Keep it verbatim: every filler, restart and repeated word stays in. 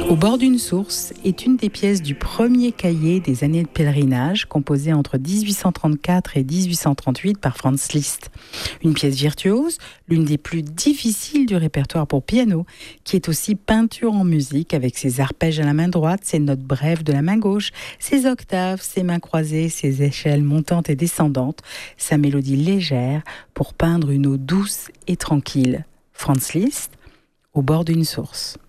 Au bord d'une source est une des pièces du premier cahier des années de pèlerinage, composé entre dix-huit cent trente-quatre et dix-huit cent trente-huit par Franz Liszt. Une pièce virtuose, l'une des plus difficiles du répertoire pour piano, qui est aussi peinture en musique avec ses arpèges à la main droite, ses notes brèves de la main gauche, ses octaves, ses mains croisées, ses échelles montantes et descendantes, sa mélodie légère pour peindre une eau douce et tranquille. Franz Liszt, au bord d'une source.